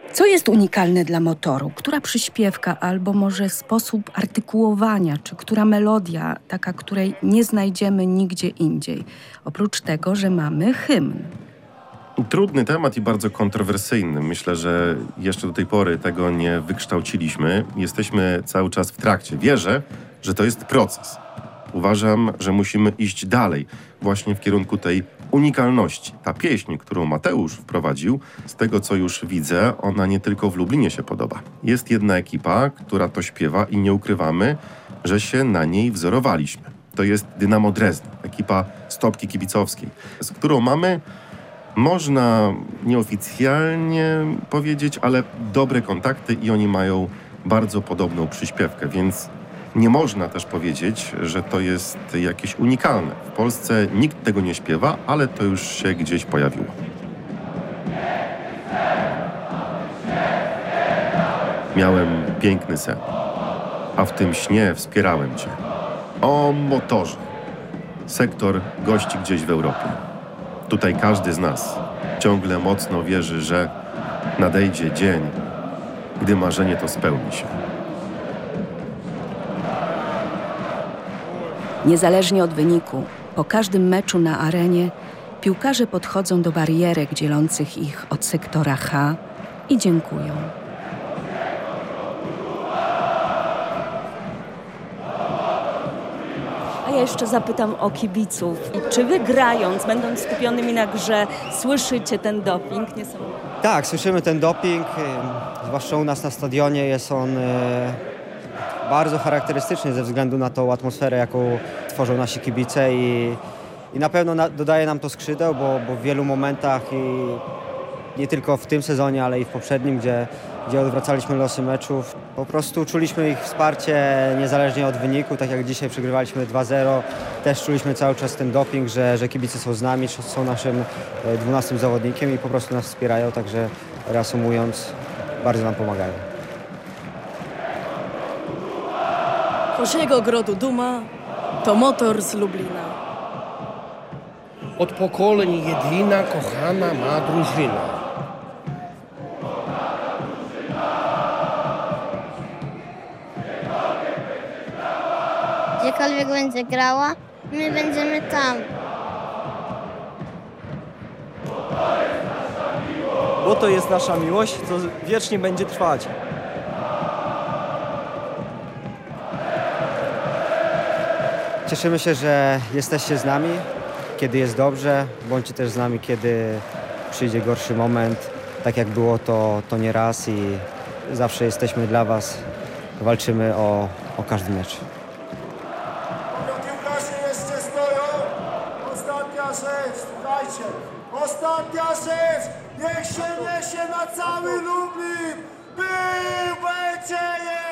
Co jest unikalne dla motoru? Która przyśpiewka albo może sposób artykułowania, czy która melodia, taka, której nie znajdziemy nigdzie indziej? Oprócz tego, że mamy hymn. Trudny temat i bardzo kontrowersyjny. Myślę, że jeszcze do tej pory tego nie wykształciliśmy. Jesteśmy cały czas w trakcie. Wierzę, że to jest proces. Uważam, że musimy iść dalej, właśnie w kierunku tej unikalności. Ta pieśń, którą Mateusz wprowadził, z tego co już widzę, ona nie tylko w Lublinie się podoba. Jest jedna ekipa, która to śpiewa i nie ukrywamy, że się na niej wzorowaliśmy. To jest Dynamo Drezden, ekipa stopki kibicowskiej, z którą mamy, można nieoficjalnie powiedzieć, ale dobre kontakty i oni mają bardzo podobną przyśpiewkę, więc nie można też powiedzieć, że to jest jakieś unikalne. W Polsce nikt tego nie śpiewa, ale to już się gdzieś pojawiło. Miałem piękny sen, a w tym śnie wspierałem Cię. O motorze. Sektor gości gdzieś w Europie. Tutaj każdy z nas ciągle mocno wierzy, że nadejdzie dzień, gdy marzenie to spełni się. Niezależnie od wyniku, po każdym meczu na arenie piłkarze podchodzą do barierek dzielących ich od sektora H i dziękują. A ja jeszcze zapytam o kibiców. Czy wy grając, będąc skupionymi na grze, słyszycie ten doping? Tak, słyszymy ten doping, zwłaszcza u nas na stadionie jest on bardzo charakterystyczny ze względu na tą atmosferę, jaką tworzą nasi kibice i na pewno dodaje nam to skrzydeł, bo w wielu momentach i nie tylko w tym sezonie, ale i w poprzednim, gdzie odwracaliśmy losy meczów, po prostu czuliśmy ich wsparcie niezależnie od wyniku, tak jak dzisiaj przegrywaliśmy 2-0, też czuliśmy cały czas ten doping, że kibice są z nami, są naszym 12 zawodnikiem i po prostu nas wspierają, także reasumując, bardzo nam pomagają. Kosiego Ogrodu duma to motor z Lublina. Od pokoleń jedyna, kochana ma drużyna. Gdziekolwiek będzie grała, my będziemy tam. Bo to jest nasza miłość, to wiecznie będzie trwać. Cieszymy się, że jesteście z nami, kiedy jest dobrze. Bądźcie też z nami, kiedy przyjdzie gorszy moment. Tak jak było to nie raz i zawsze jesteśmy dla was. Walczymy o każdy mecz. Piłkarze jeszcze stoją. Ostatnia rzecz, słuchajcie. Ostatnia rzecz. Niech się niesie na cały Lublin. Był, będzie, jest.